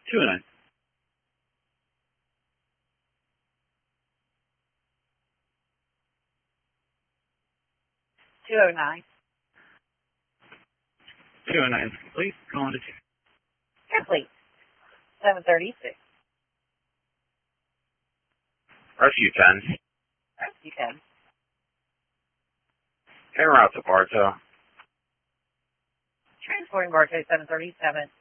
209. 209. 209 is complete. Going to Complete. 736. Rescue 10. Rescue 10. En route to Bartow. Transporting Bartow 737.